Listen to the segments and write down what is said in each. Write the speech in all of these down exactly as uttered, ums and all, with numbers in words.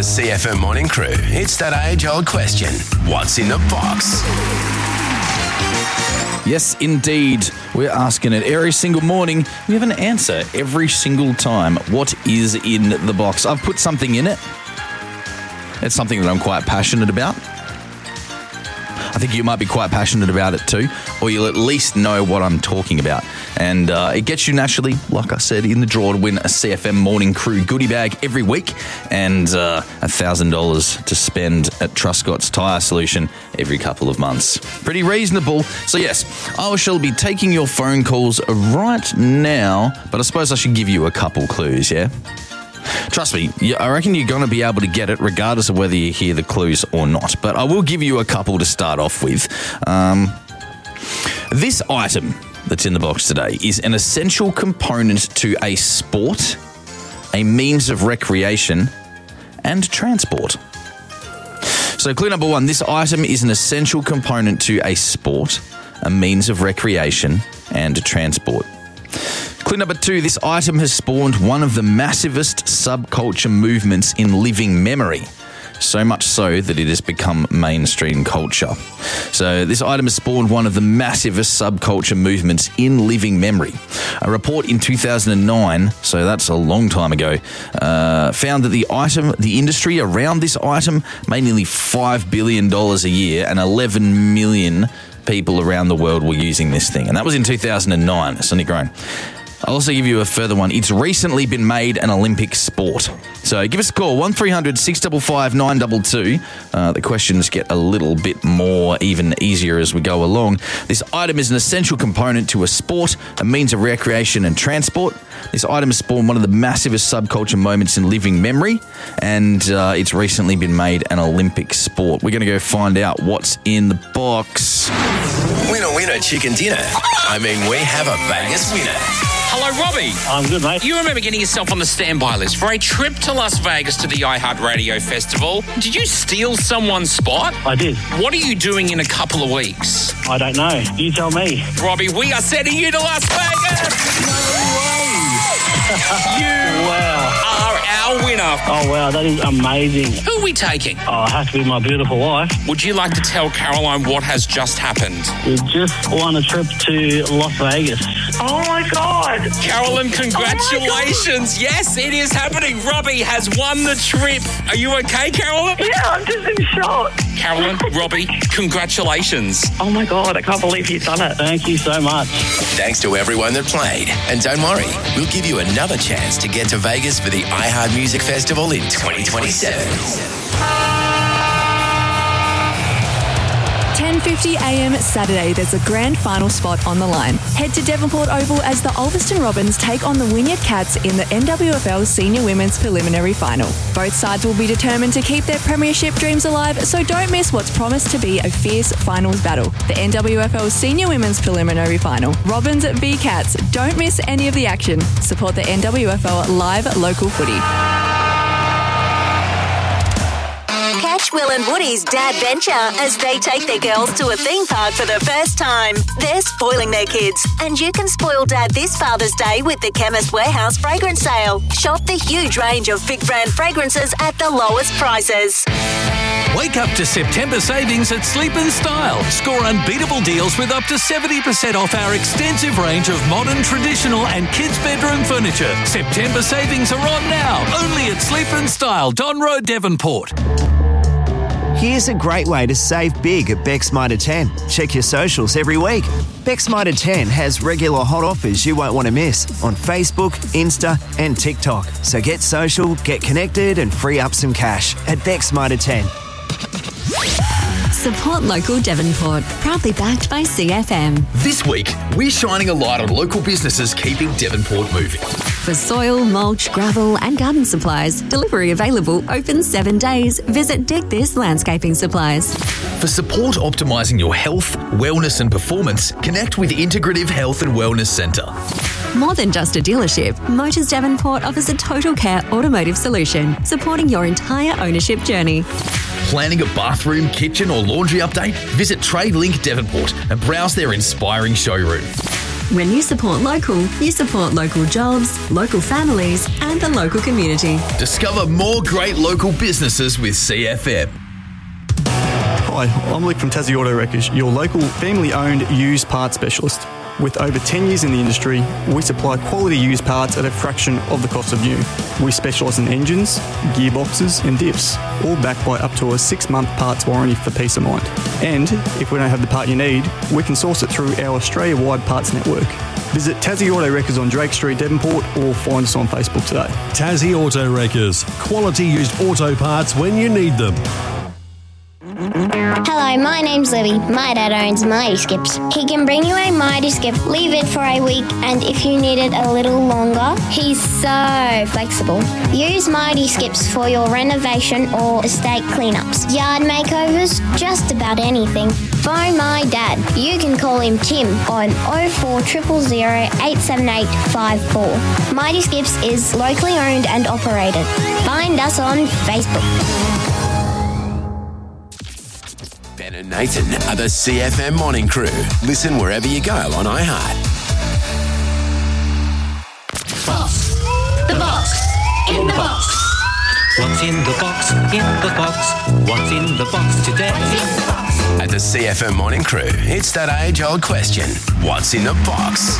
the C F M Morning Crew, it's that age-old question. What's in the box? Yes, indeed. We're asking it every single morning. We have an answer every single time. What is in the box? I've put something in it. It's something that I'm quite passionate about. I think you might be quite passionate about it too, or you'll at least know what I'm talking about. And uh, it gets you naturally, like I said, in the draw to win a C F M Morning Crew goodie bag every week and uh, one thousand dollars to spend at Truscott's Tyre Solution every couple of months. Pretty reasonable. So yes, I shall be taking your phone calls right now, but I suppose I should give you a couple clues, yeah? Trust me, I reckon you're going to be able to get it regardless of whether you hear the clues or not. But I will give you a couple to start off with. Um, this item that's in the box today is an essential component to a sport, a means of recreation, and transport. So clue number one, this item is an essential component to a sport, a means of recreation, and transport. Clue number two, this item has spawned one of the massivest subculture movements in living memory. So much so that it has become mainstream culture. So this item has spawned one of the massivest subculture movements in living memory. A report in two thousand nine, so that's a long time ago, uh, found that the item, the industry around this item made nearly five billion dollars a year and eleven million people around the world were using this thing. And that was in two thousand nine. It's only grown. I'll also give you a further one. It's recently been made an Olympic sport. So give us a call, one three hundred six five five nine two two. Uh, the questions get a little bit more, even easier as we go along. This item is an essential component to a sport, a means of recreation and transport. This item has spawned one of the massivest subculture moments in living memory, and uh, it's recently been made an Olympic sport. We're going to go find out what's in the box. Winner, winner, chicken dinner. I mean, we have a Vegas winner. Hello, Robbie. I'm good, mate. You remember getting yourself on the standby list for a trip to Las Vegas to the iHeartRadio Festival. Did you steal someone's spot? I did. What are you doing in a couple of weeks? I don't know. You tell me. Robbie, we are sending you to Las Vegas! No way! You Wow. are our winner. Oh, wow. That is amazing. Who are we taking? Oh, it has to be my beautiful wife. Would you like to tell Caroline what has just happened? We just won a trip to Las Vegas. Oh, my God. Carolyn, congratulations. Oh yes, it is happening. Robbie has won the trip. Are you okay, Carolyn? Yeah, I'm just in shock. Carolyn, Robbie, congratulations. Oh, my God. I can't believe he's done it. Thank you so much. Thanks to everyone that played. And don't worry, we'll give you another chance to get to Vegas for the iHeart Music Festival in twenty twenty-seven. ten fifty a m Saturday, there's a grand final spot on the line. Head to Devonport Oval as the Ulverston Robins take on the Wynyard Cats in the N W F L Senior Women's Preliminary Final. Both sides will be determined to keep their premiership dreams alive, so don't miss what's promised to be a fierce finals battle. The N W F L Senior Women's Preliminary Final. Robins v Cats. Don't miss any of the action. Support the N W F L live local footy. Catch Will and Woody's Dad Venture as they take their girls to a theme park for the first time. They're spoiling their kids, and you can spoil Dad this Father's Day with the Chemist Warehouse fragrance sale. Shop the huge range of big brand fragrances at the lowest prices. Wake up to September savings at Sleep and Style. Score unbeatable deals with up to seventy percent off our extensive range of modern, traditional and kids' bedroom furniture. September savings are on now, only at Sleep and Style, Don Road, Devonport. Here's a great way to save big at Beck's Mitre ten. Check your socials every week. Beck's Mitre ten has regular hot offers you won't want to miss on Facebook, Insta and TikTok. So get social, get connected and free up some cash at Beck's Mitre ten. Support local Devonport. Proudly backed by C F M. This week, we're shining a light on local businesses keeping Devonport moving. For soil, mulch, gravel and garden supplies, delivery available, open seven days. Visit Dig This Landscaping Supplies. For support optimising your health, wellness and performance, connect with Integrative Health and Wellness Centre. More than just a dealership, Motors Devonport offers a total care automotive solution, supporting your entire ownership journey. Planning a bathroom, kitchen or laundry update? Visit TradeLink Devonport and browse their inspiring showroom. When you support local, you support local jobs, local families and and the local community. Discover more great local businesses with C F M. Hi, I'm Luke from Tassie Auto Wreckers, your local family-owned used parts specialist. With over ten years in the industry, we supply quality used parts at a fraction of the cost of new. We specialise in engines, gearboxes and diffs, all backed by up to a six-month parts warranty for peace of mind. And if we don't have the part you need, we can source it through our Australia-wide parts network. Visit Tassie Auto Wreckers on Drake Street, Devonport, or find us on Facebook today. Tassie Auto Wreckers. Quality used auto parts when you need them. Hello, my name's Libby. My dad owns Mighty Skips. He can bring you a Mighty Skip, leave it for a week, and if you need it a little longer, he's so flexible. Use Mighty Skips for your renovation or estate cleanups, yard makeovers, just about anything. Phone my dad. You can call him Tim on oh four zero zero zero eight seven eight five four. Mighty Skips is locally owned and operated. Find us on Facebook. Ben and Nathan are the C F M Morning Crew. Listen wherever you go on iHeart. Box. The box. In the box. What's in the box? In the box. What's in the box today? At the C F M Morning Crew, it's that age-old question. What's in the box?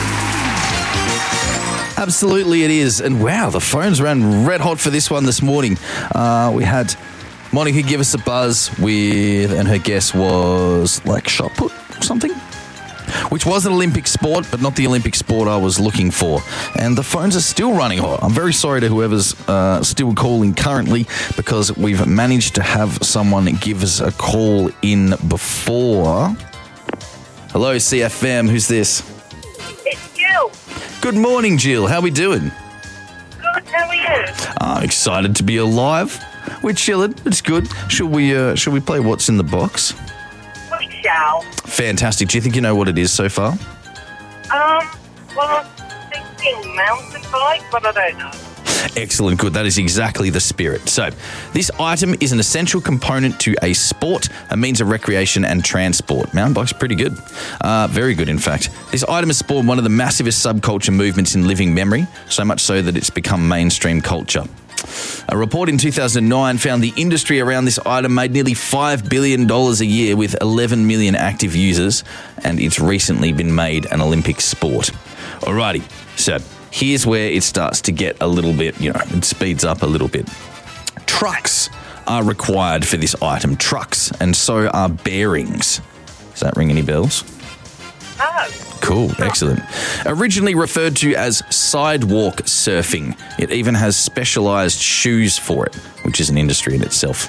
Absolutely it is. And wow, the phones ran red hot for this one this morning. Uh, we had Monica give us a buzz with, and her guess was like shot put or something, which was an Olympic sport, but not the Olympic sport I was looking for. And the phones are still running hot. I'm very sorry to whoever's uh, still calling currently, because we've managed to have someone give us a call in before. Hello, C F M. Who's this? It's Jill. Good morning, Jill. How are we doing? Good, how are you? I'm excited to be alive. We're chilling. It's good. Should we? Uh, should we play What's in the Box? We shall. Fantastic. Do you think you know what it is so far? Um, well, I'm thinking mountain bike, but I don't know. Excellent. Good. That is exactly the spirit. So, this item is an essential component to a sport, a means of recreation and transport. Mountain bike's pretty good. Uh, very good, in fact. This item has spawned one of the massivest subculture movements in living memory, so much so that it's become mainstream culture. A report in two thousand nine found the industry around this item made nearly five billion dollars a year with eleven million active users, and it's recently been made an Olympic sport. Alrighty, so here's where it starts to get a little bit, you know, it speeds up a little bit. Trucks are required for this item, trucks, and so are bearings. Does that ring any bells? Oh. Cool, excellent. Originally referred to as sidewalk surfing, it even has specialised shoes for it, which is an industry in itself.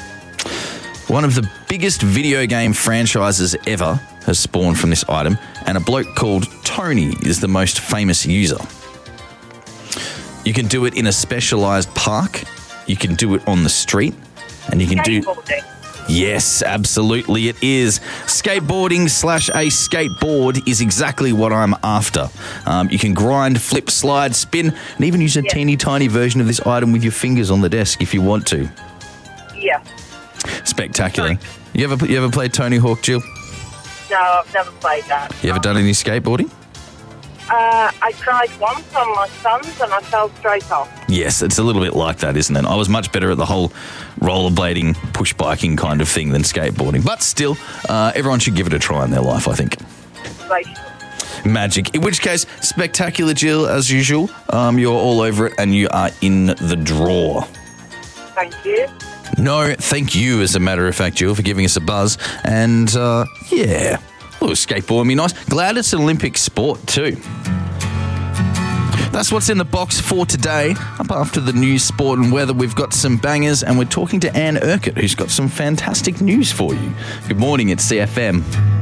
One of the biggest video game franchises ever has spawned from this item, and a bloke called Tony is the most famous user. You can do it in a specialised park, you can do it on the street, and you can do... Yes, absolutely it is. Skateboarding slash a skateboard is exactly what I'm after. Um, you can grind, flip, slide, spin, and even use a yeah. teeny tiny version of this item with your fingers on the desk if you want to. Yeah. Spectacular. You ever you ever played Tony Hawk, Jill? No, I've never played that. You ever done any skateboarding? Uh, I tried once on my son's and I fell straight off. Yes, it's a little bit like that, isn't it? I was much better at the whole rollerblading, push biking kind of thing than skateboarding. But still, uh, everyone should give it a try in their life, I think. Magic. In which case, spectacular, Jill, as usual. Um, you're all over it and you are in the draw. Thank you. No, thank you, as a matter of fact, Jill, for giving us a buzz. And, uh, yeah, a little skateboard would be nice. Glad it's an Olympic sport too. That's what's in the box for today. Up after the news, sport and weather, we've got some bangers, and we're talking to Anne Urquhart, who's got some fantastic news for you. Good morning, it's C F M.